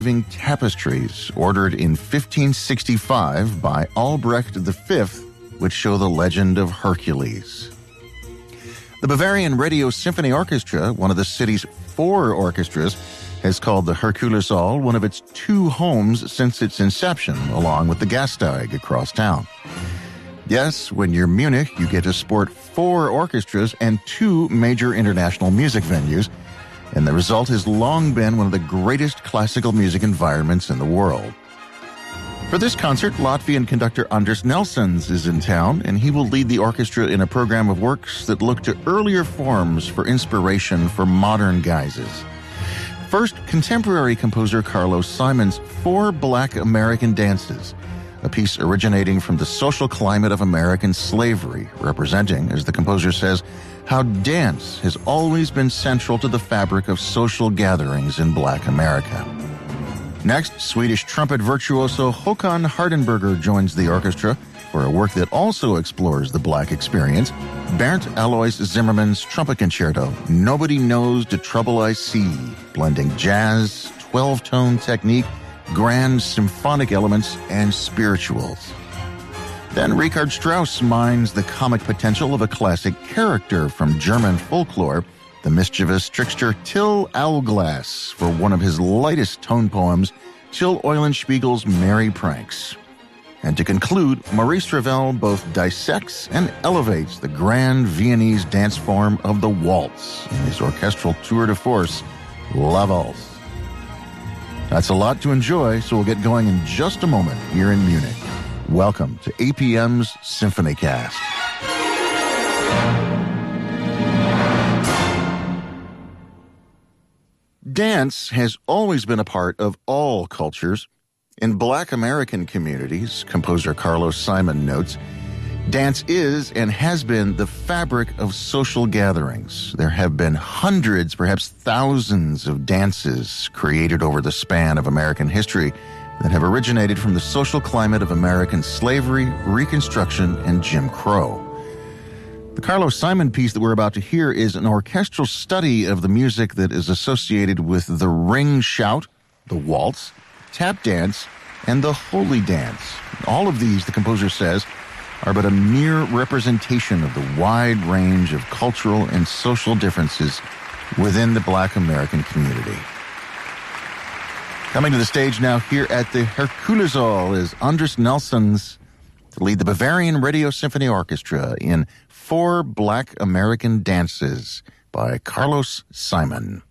tapestries ordered in 1565 by Albrecht V, which show the legend of Hercules. The Bavarian Radio Symphony Orchestra, one of the city's 4 orchestras, has called the Herkulessaal one of its 2 homes since its inception, along with the Gasteig across town. Yes, when you're Munich, you get to sport 4 orchestras and 2 major international music venues, and the result has long been one of the greatest classical music environments in the world. For this concert, Latvian conductor Andris Nelsons is in town, and he will lead the orchestra in a program of works that look to earlier forms for inspiration for modern guises. First, contemporary composer Carlos Simon's 4 Black American Dances, a piece originating from the social climate of American slavery, representing, as the composer says, how dance has always been central to the fabric of social gatherings in Black America. Next, Swedish trumpet virtuoso Håkan Hardenberger joins the orchestra for a work that also explores the Black experience, Bernd Alois Zimmermann's trumpet concerto, Nobody Knows the Trouble I See, blending jazz, 12-tone technique, grand symphonic elements, and spirituals. Then Richard Strauss mines the comic potential of a classic character from German folklore, the mischievous trickster Till Owlglass, for one of his lightest tone poems, Till Eulenspiegel's Merry Pranks. And to conclude, Maurice Ravel both dissects and elevates the grand Viennese dance form of the waltz in his orchestral tour de force, La Valse. That's a lot to enjoy, so we'll get going in just a moment here in Munich. Welcome to APM's Symphony Cast. Dance has always been a part of all cultures. In Black American communities, composer Carlos Simon notes, dance is and has been the fabric of social gatherings. There have been hundreds, perhaps thousands of dances created over the span of American history that have originated from the social climate of American slavery, Reconstruction, and Jim Crow. The Carlos Simon piece that we're about to hear is an orchestral study of the music that is associated with the ring shout, the waltz, tap dance, and the holy dance. All of these, the composer says, are but a mere representation of the wide range of cultural and social differences within the Black American community. Coming to the stage now here at the Herkulessaal is Andris Nelsons to lead the Bavarian Radio Symphony Orchestra in 4 Black American Dances by Carlos Simon.